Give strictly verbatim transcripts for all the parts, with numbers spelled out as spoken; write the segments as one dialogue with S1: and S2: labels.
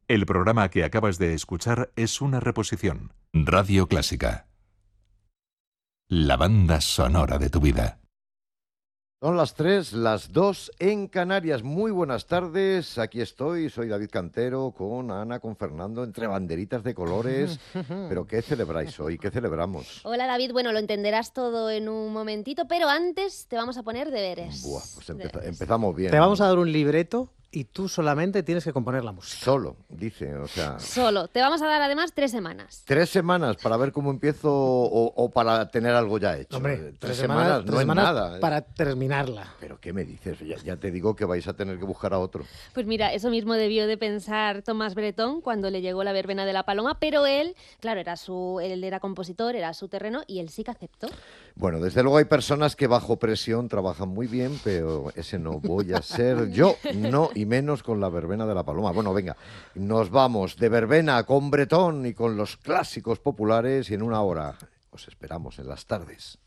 S1: El programa que acabas de escuchar es una reposición. Radio Clásica. La banda sonora de tu vida.
S2: Son las tres, las dos en Canarias. Muy buenas tardes, aquí estoy, soy David Cantero, con Ana, con Fernando, entre banderitas de colores. ¿Pero qué celebráis hoy? ¿Qué celebramos?
S3: Hola David, bueno, lo entenderás todo en un momentito, pero antes te vamos a poner deberes.
S2: Buah, pues empeza-
S3: Deberes.
S2: empezamos bien.
S4: Te vamos a dar un libreto y tú solamente tienes que componer la música.
S2: Solo, dice, o sea...
S3: Solo. Te vamos a dar además tres semanas.
S2: Tres semanas para ver cómo empiezo o, o para tener algo ya hecho.
S4: Hombre,
S2: Eh,
S4: tres semanas, tres
S2: no es
S4: semanas
S2: nada.
S4: para terminarla.
S2: ¿Pero qué me dices? Ya, ya te digo que vais a tener que buscar a otro.
S3: Pues mira, eso mismo debió de pensar Tomás Bretón cuando le llegó la verbena de la Paloma, pero él, claro, era su, él era compositor, era su terreno y él sí que aceptó.
S2: Bueno, desde luego hay personas que bajo presión trabajan muy bien, pero ese no voy a ser yo, no, y menos con la verbena de la Paloma. Bueno, venga, nos vamos de verbena con Bretón y con los clásicos populares y en una hora os esperamos en las tardes.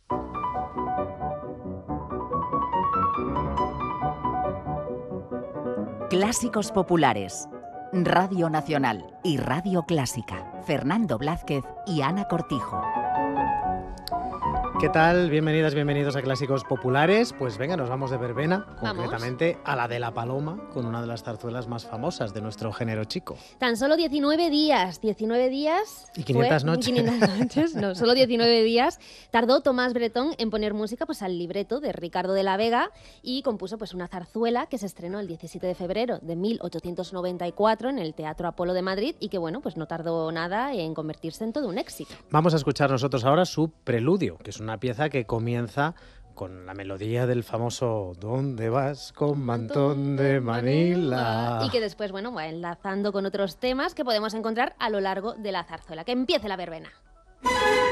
S5: Clásicos populares. Radio Nacional y Radio Clásica. Fernando Blázquez y Ana Cortijo.
S4: ¿Qué tal? Bienvenidas, bienvenidos a Clásicos Populares. Pues venga, nos vamos de verbena,
S3: Vamos.
S4: concretamente a la de la Paloma, con una de las zarzuelas más famosas de nuestro género chico.
S3: Tan solo diecinueve días, diecinueve días...
S4: Y quinientas
S3: fue-
S4: noches.
S3: quinientas noches, no, solo diecinueve días tardó Tomás Bretón en poner música pues, al libreto de Ricardo de la Vega y compuso pues, una zarzuela que se estrenó el diecisiete de febrero de mil ochocientos noventa y cuatro en el Teatro Apolo de Madrid y que bueno, pues no tardó nada en convertirse en todo un éxito.
S4: Vamos a escuchar nosotros ahora su preludio, que es una pieza que comienza con la melodía del famoso ¿Dónde vas con mantón de Manila?
S3: Y que después, bueno, va enlazando con otros temas que podemos encontrar a lo largo de la zarzuela. Que empiece la verbena.